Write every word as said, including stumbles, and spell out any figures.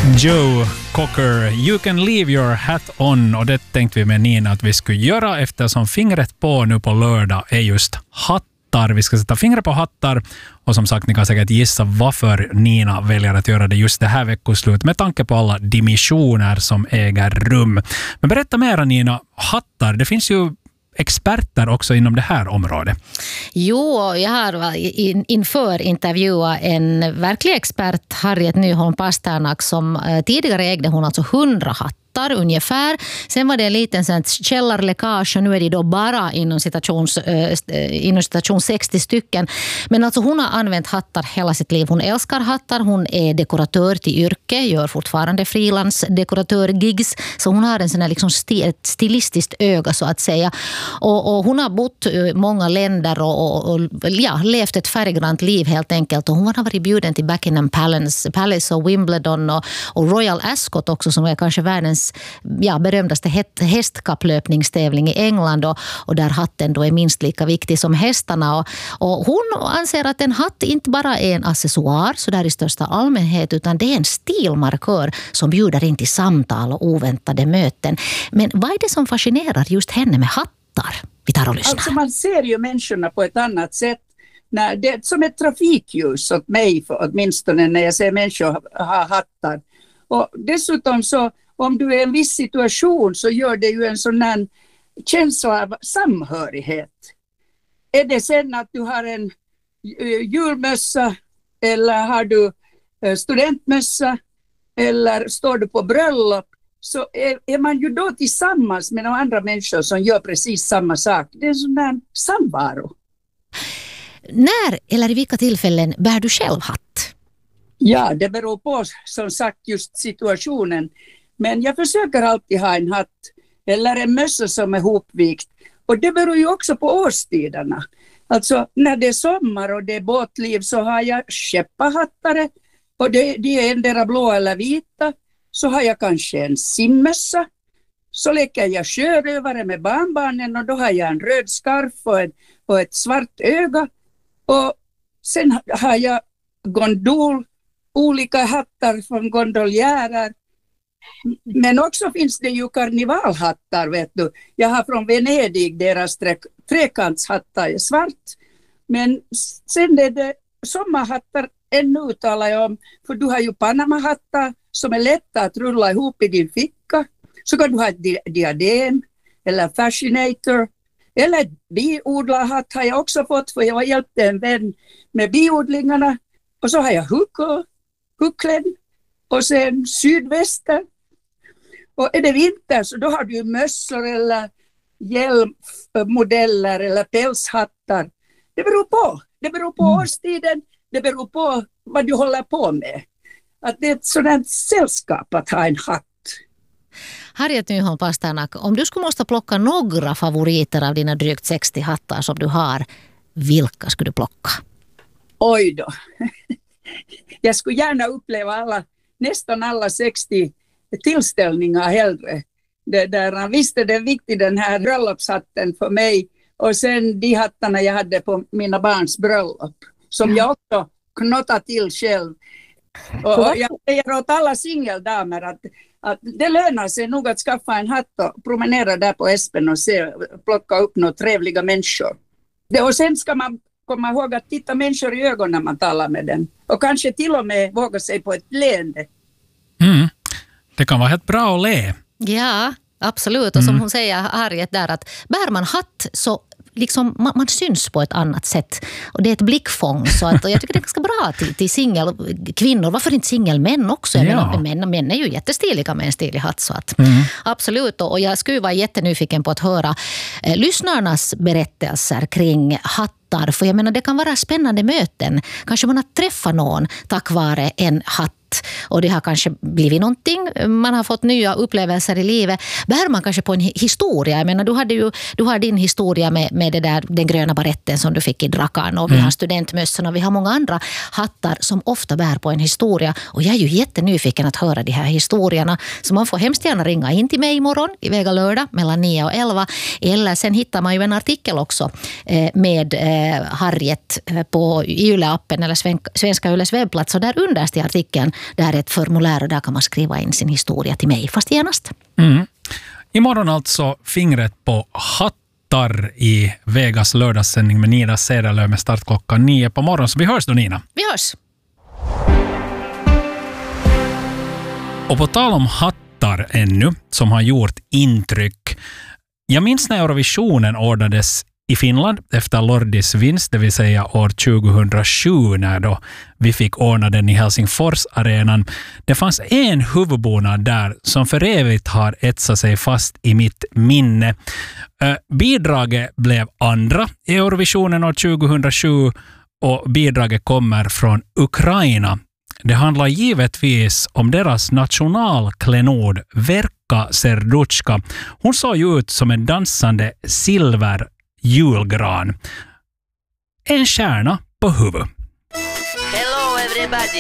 Joe Cocker, You can leave your hat on, och det tänkte vi med Nina att vi skulle göra eftersom fingret på nu på lördag är just hattar. Vi ska sätta fingret på hattar och som sagt ni kan säkert gissa varför Nina väljer att göra det just det här veckoslut med tanke på alla dimensioner som äger rum. Men berätta mer Nina, hattar, det finns ju experter också inom det här området. Jo, jag har in, inför intervjuat en verklig expert, Harriet Nyholm Pasternak, som eh, tidigare ägde hon alltså hundra hattar ungefär. Sen var det en liten sån källarläckage och nu är det då bara inom citations, äh, inom citation sextio stycken. Men alltså hon har använt hattar hela sitt liv. Hon älskar hattar. Hon är dekoratör till yrke, gör fortfarande frilansdekoratör-gigs. Så hon har en sån här liksom sti, ett stilistiskt öga så att säga. Och, och hon har bott i många länder och, och, och ja, levt ett färggrant liv helt enkelt. Och hon har varit bjuden till Buckingham Palace, Palace och Wimbledon och, och Royal Ascot också som är kanske världens ja, berömdaste hästkapplöpningstävling i England och, och där hatten då är minst lika viktig som hästarna och, och hon anser att en hatt inte bara är en accessoar så där i största allmänhet utan det är en stilmarkör som bjuder in till samtal och oväntade möten. Men vad är det som fascinerar just henne med hattar? Vi tar och lyssnar. Alltså man ser ju människorna på ett annat sätt. När det är som ett trafikljus åt mig för, åtminstone när jag ser människor ha hattar. Och dessutom så om du är i en viss situation så gör det ju en sån här känsla av samhörighet. Är det sen att du har en julmössa eller har du studentmössa eller står du på bröllop så är, är man ju då tillsammans med några andra människor som gör precis samma sak. Det är en sån här samvaro. När eller i vilka tillfällen bär du själv hatt? Ja, det beror på som sagt just situationen. Men jag försöker alltid ha en hatt eller en mössa som är hopvikt. Och det beror ju också på årstiderna. Alltså när det är sommar och det är båtliv så har jag skepparhattare. Och det, det är endera blå eller vita. Så har jag kanske en simmössa. Så leker jag sjörövare med barnbarnen och då har jag en röd skarf och, en, och ett svart öga. Och sen har jag gondol, olika hattar från gondoljärer. Men också finns det ju karnevalhattar, vet du. Jag har från Venedig deras tre, trekantshattar är svart. Men sen är det sommarhattar ännu talar jag om. För du har ju Panama-hattar som är lätta att rulla ihop i din ficka. Så kan du ha ett di- diadem eller fascinator. Eller biodlarhatt har jag också fått för jag hjälpte en vän med biodlingarna. Och så har jag huckor, hucklen och sen sydväster. Och är det vinter så då har du mössor eller hjälmmodeller eller pälshattar. Det beror på. Det beror på mm. årstiden. Det beror på vad du håller på med. Att det är ett sådant sällskap att ha en hatt. Harriet Nyholm Pasternak, om du skulle måste plocka några favoriter av dina drygt sextio hattar som du har, vilka skulle du plocka? Oj då. Jag skulle gärna uppleva alla, nästan alla sextio tillställningar hellre. Det där, visst är det viktigt den här bröllopshatten för mig och sen de hattarna jag hade på mina barns bröllop som jag också knottade till själv. Och, och jag säger åt alla singeldamer att, att det lönar sig nog att skaffa en hatt och promenera där på Espen och se, plocka upp några trevliga människor. Det, och sen ska man komma ihåg att titta människor i ögonen när man talar med dem. Och kanske till och med våga sig på ett leende. Mm. Det kan vara helt bra att le. Ja, absolut. Och som mm. hon säger, Harriet, där att bär man hatt så liksom, man, man syns på ett annat sätt. Och det är ett blickfång. Så att, och jag tycker det är ganska bra till, till singelkvinnor. Varför inte singelmän också? Jag ja. menar, män, män är ju jättestiliga med en stilig hatt. Så att, mm. absolut. Och jag skulle vara jättenyfiken på att höra eh, lyssnarnas berättelser kring hattar. För jag menar, det kan vara spännande möten. Kanske man har träffat någon tack vare en hatt. Och det har kanske blivit någonting. Man har fått nya upplevelser i livet. Bär man kanske på en historia. Jag menar, du, hade ju, du har din historia med, med det där, den gröna baretten som du fick i Drakan. Och vi mm. har studentmössorna. Vi har många andra hattar som ofta bär på en historia. Och jag är ju jättenyfiken att höra de här historierna. Så man får hemskt gärna ringa in till mig imorgon i Vega lördag mellan nio och elva. Eller sen hittar man ju en artikel också eh, med eh, Harriet på Yle-appen eller Svenska Yles webbplats. Och där underst i artikeln där ett formulär och där kan man skriva in sin historia till mig, fast genast. Mm. Imorgon alltså fingret på hattar i Vegas lördagssändning med Nina Cederlöv med start klockan nio på morgon. Så vi hörs då, Nina. Vi hörs. Och på tal om hattar ännu, som har gjort intryck. Jag minns när Eurovisionen ordnades i Finland efter Lordis vinst, det vill säga år tjugohundrasju, när då vi fick ordna den i Helsingfors-arenan. Det fanns en huvudbonad där som för evigt har etsat sig fast i mitt minne. Bidraget blev andra i Eurovisionen år tjugohundrasju och bidraget kommer från Ukraina. Det handlar givetvis om deras nationalklenod Verka Serduchka. Hon såg ju ut som en dansande silver julgran. En stjärna på huvud. Hello everybody.